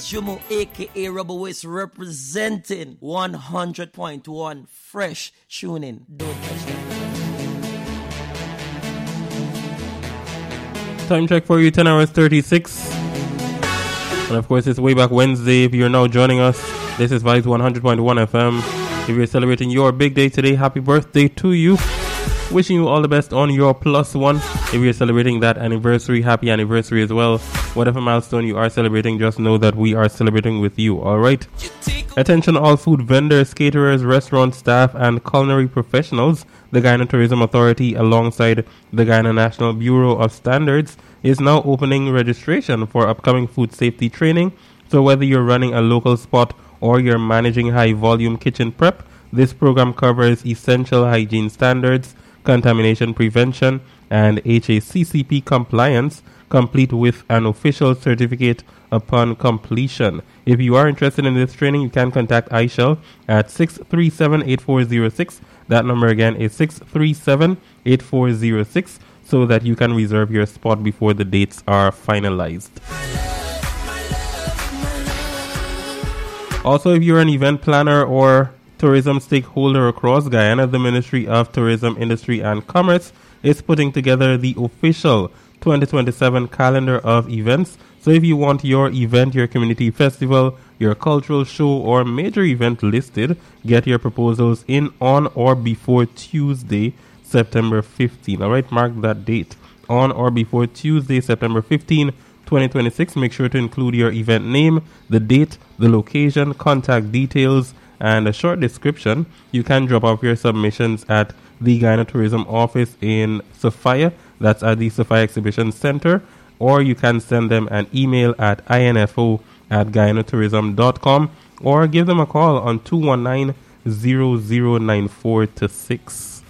Jumo aka Rubber Waist representing 100.1 Fresh. Tune in. Don't touch that. Time check for you, 10 hours 36. And of course, it's way back Wednesday. If you're now joining us, this is Vibes 100.1 FM. If you're celebrating your big day today, happy birthday to you. Wishing you all the best on your +1. If you're celebrating that anniversary, happy anniversary as well. Whatever milestone you are celebrating, just know that we are celebrating with you, alright? Attention all food vendors, caterers, restaurant staff, and culinary professionals. The Guyana Tourism Authority, alongside the Guyana National Bureau of Standards, is now opening registration for upcoming food safety training. So whether you're running a local spot or you're managing high-volume kitchen prep, this program covers essential hygiene standards, contamination prevention, and HACCP compliance, complete with an official certificate upon completion. If you are interested in this training, you can contact Aishel at 637-8406. That number again is 637-8406, so that you can reserve your spot before the dates are finalized. Also, if you're an event planner or tourism stakeholder across Guyana, the Ministry of Tourism, Industry and Commerce is putting together the official 2027 calendar of events. So if you want your event, your community festival, your cultural show or major event listed, get your proposals in on or before Tuesday, September 15. Alright, mark that date. On or before Tuesday, September 15, 2026. Make sure to include your event name, the date, the location, contact details, and a short description. You can drop off your submissions at the Guyana Tourism Office in Sophia. That's at the Sophia Exhibition Center. Or you can send them an email at info@guyanatourism.com or give them a call on 219-0094-6.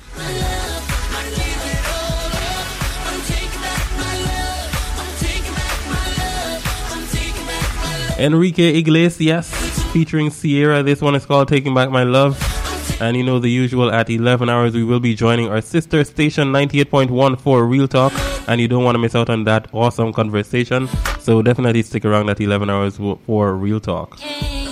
Enrique Iglesias featuring Sierra. This one is called Taking Back My Love. And you know the usual, at 11 hours we will be joining our sister station 98.1 for Real Talk. And you don't want to miss out on that awesome conversation. So definitely stick around at 11 hours for Real Talk.